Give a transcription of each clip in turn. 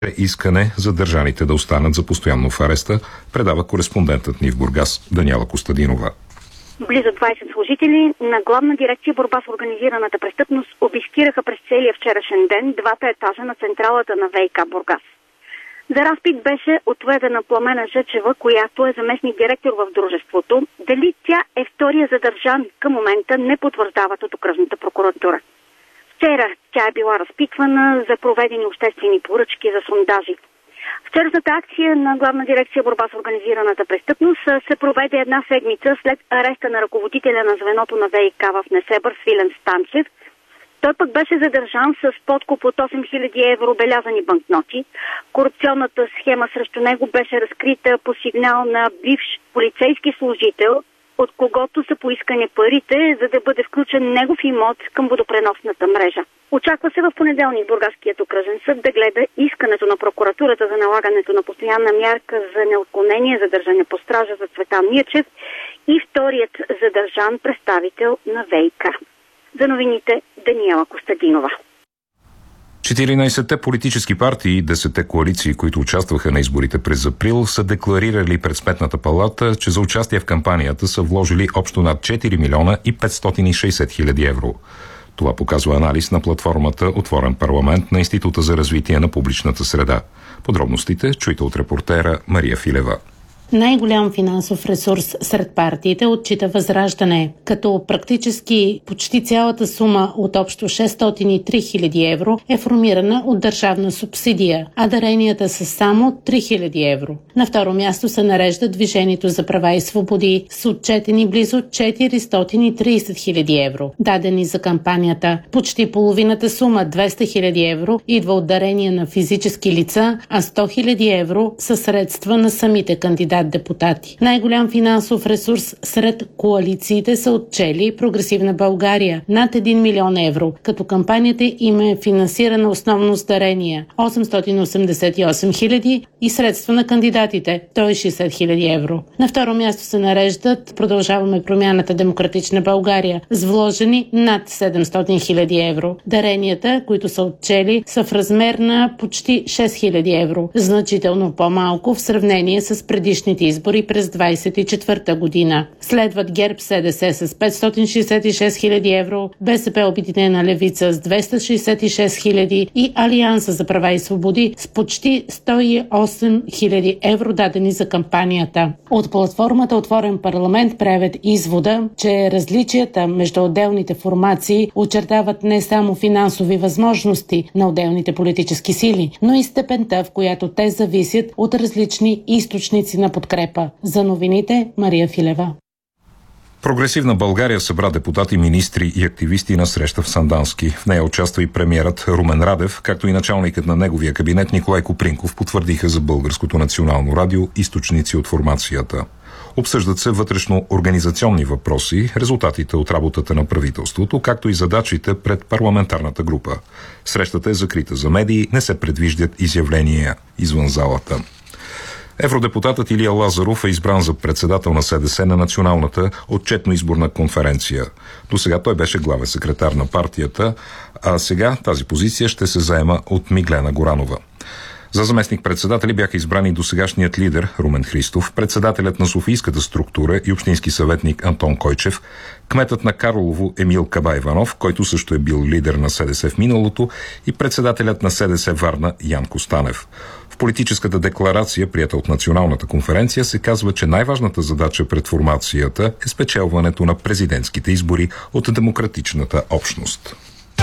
искане задържаните да останат за постоянно в ареста, предава кореспондентът ни в Бургас Даниела Костадинова. Близо 20 служители на Главна дирекция борба с организираната престъпност обискираха през целия вчерашен ден двата етажа на централата на ВиК Бургас. За разпит беше отведена Пламена Жечева, която е заместник директор в дружеството. Дали тя е втория задържан към момента не потвърждават от окръжната прокуратура. Вчера тя е била разпитвана за проведени обществени поръчки за сондажи. Вчерашната акция на Главна дирекция борба с организираната престъпност се проведе една седмица след ареста на ръководителя на звеното на ВиК в Несебър Свилен Станчев. Той пък беше задържан с подкуп от 8000 евро белязани банкноти. Корупционната схема срещу него беше разкрита по сигнал на бивш полицейски служител, от когото са поискани парите, за да бъде включен негов имот към водопреносната мрежа. Очаква се в понеделник Бургаският окръжен съд да гледа искането на прокуратурата за налагането на постоянна мярка за неотклонение задържане по стража за Цветан Мирчев и вторият задържан представител на ВиК. За новините Даниела Костадинова. 14-те политически партии и 10-те коалиции, които участваха на изборите през април, са декларирали пред Сметната палата, че за участие в кампанията са вложили общо над 4 милиона и 560 хиляди евро. Това показва анализ на платформата Отворен парламент на Института за развитие на публичната среда. Подробностите чуйте от репортера Мария Филева. Най-голям финансов ресурс сред партиите отчита Възраждане, като практически почти цялата сума от общо 603 хиляди евро е формирана от държавна субсидия, а даренията са само 3 хиляди евро. На второ място се нарежда Движението за права и свободи с отчетени близо 430 хиляди евро, дадени за кампанията. Почти половината сума, 200 хиляди евро, идва от дарения на физически лица, а 100 хиляди евро са средства на самите кандидат-депутати. Най-голям финансов ресурс сред коалициите са отчели Прогресивна България – над 1 милион евро, като кампанията им е финансирана основно с дарения – 888 хиляди и средства на кандидатите – 160 хиляди евро. На второ място се нареждат Продължаваме промяната Демократична България с вложени над 700 хиляди евро. Даренията, които са отчели, са в размер на почти 6 хиляди евро, значително по-малко в сравнение с предишните избори през 2024 година. Следват ГЕРБ-СДС с 566 хиляди евро, БСП Обединена левица с 266 хиляди и Алианса за права и свободи с почти 108 хиляди евро, дадени за кампанията. От платформата Отворен парламент правят извода, че различията между отделните формации очертават не само финансови възможности на отделните политически сили, но и степента, в която те зависят от различни източници на подкрепа. За новините Мария Филева. Прогресивна България събра депутати, министри и активисти на среща в Сандански. В нея участва и премиерът Румен Радев, както и началникът на неговия кабинет Николай Копринков, потвърдиха за Българското национално радио източници от формацията. Обсъждат се вътрешно-организационни въпроси, резултатите от работата на правителството, както и задачите пред парламентарната група. Срещата е закрита за медии, не се предвиждат изявления извън залата. Евродепутатът Илия Лазаров е избран за председател на СДС на Националната отчетно-изборна конференция. До сега той беше главен секретар на партията, а сега тази позиция ще се заема от Миглена Горанова. За заместник-председатели бяха избрани досегашният лидер Румен Христов, председателят на Софийската структура и общински съветник Антон Койчев, кметът на Карлово Емил Кабайванов, който също е бил лидер на СДС в миналото, и председателят на СДС Варна Янко Станев. В политическата декларация, прията от Националната конференция, се казва, че най-важната задача пред формацията е спечелването на президентските избори от демократичната общност.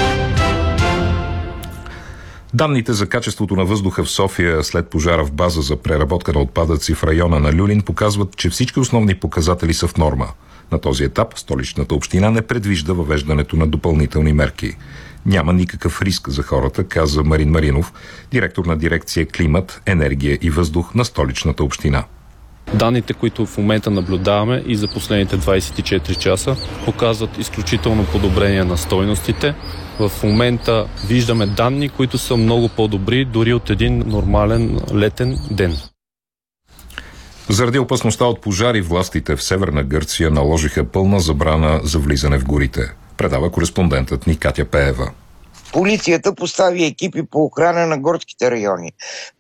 Данните за качеството на въздуха в София след пожара в база за преработка на отпадъци в района на Люлин показват, че всички основни показатели са в норма. На този етап столичната община не предвижда въвеждането на допълнителни мерки. Няма никакъв риск за хората, каза Марин Маринов, директор на дирекция Климат, енергия и въздух на столичната община. Данните, които в момента наблюдаваме и за последните 24 часа, показват изключително подобрение на стойностите. В момента виждаме данни, които са много по-добри дори от един нормален летен ден. Заради опасността от пожари, властите в Северна Гърция наложиха пълна забрана за влизане в горите. Предава кореспондентът ни Катя Пеева. полицията постави екипи по охрана на горските райони.